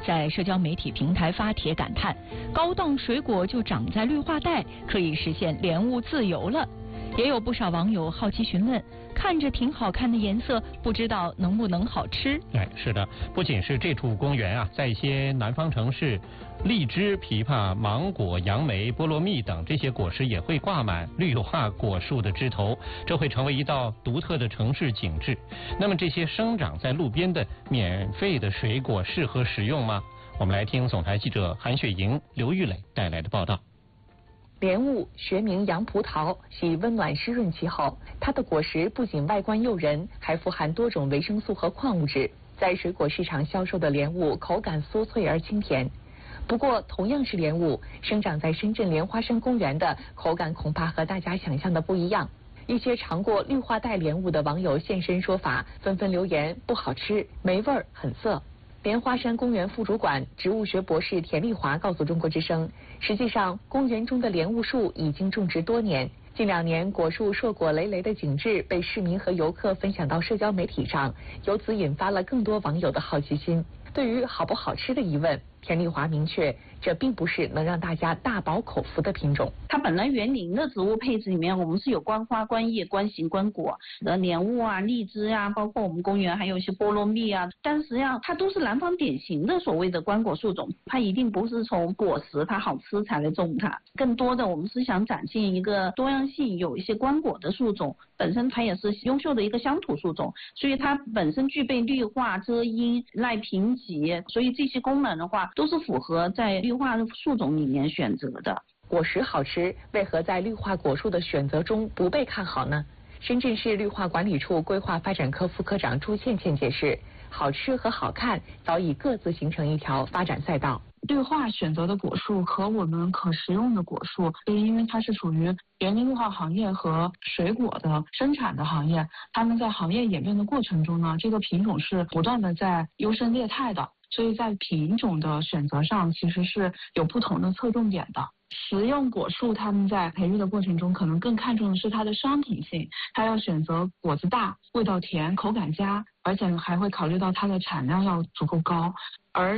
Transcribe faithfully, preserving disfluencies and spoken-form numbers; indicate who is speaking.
Speaker 1: 在社交媒体平台发帖感叹，高档水果就长在绿化带，可以实现莲雾自由了。也有不少网友好奇询问，看着挺好看的颜色，不知道能不能好吃？
Speaker 2: 哎，是的，不仅是这处公园啊，在一些南方城市，荔枝、枇杷、芒果、杨梅、菠萝蜜等这些果实也会挂满绿化果树的枝头，这会成为一道独特的城市景致。那么这些生长在路边的免费的水果适合食用吗？我们来听总台记者韩雪莹、刘玉磊带来的报道。
Speaker 3: 莲雾学名洋葡萄，喜温暖湿润气候。它的果实不仅外观诱人，还富含多种维生素和矿物质。在水果市场销售的莲雾口感酥脆而清甜。不过，同样是莲雾，生长在深圳莲花山公园的口感恐怕和大家想象的不一样。一些尝过绿化带莲雾的网友现身说法，纷纷留言不好吃、没味儿、很涩。莲花山公园副主管、植物学博士田丽华告诉中国之声，实际上公园中的莲雾树已经种植多年，近两年果树硕果累累的景致被市民和游客分享到社交媒体上，由此引发了更多网友的好奇心。对于好不好吃的疑问，田丽华明确，这并不是能让大家大饱口福的品种。
Speaker 4: 它本来园林的植物配置里面，我们是有观花、观叶、观形、观果的莲雾啊、荔枝啊，包括我们公园还有一些菠萝蜜啊，但实际上它都是南方典型的所谓的观果树种，它一定不是从果实它好吃才来种它，更多的我们是想展现一个多样性，有一些观果的树种，本身它也是优秀的一个乡土树种，所以它本身具备绿化、遮阴、耐贫瘠，所以这些功能的话都是符合在绿化树种里面选择的。
Speaker 3: 果实好吃，为何在绿化果树的选择中不被看好呢？深圳市绿化管理处规划发展科副科长朱倩倩解释，好吃和好看早已各自形成一条发展赛道。
Speaker 5: 绿化选择的果树和我们可食用的果树，因为它是属于园林绿化行业和水果的生产的行业，它们在行业演变的过程中呢，这个品种是不断的在优胜劣汰的，所以在品种的选择上其实是有不同的侧重点的。食用果树它们在培育的过程中可能更看重的是它的商品性，它要选择果子大、味道甜、口感佳，而且还会考虑到它的产量要足够高。而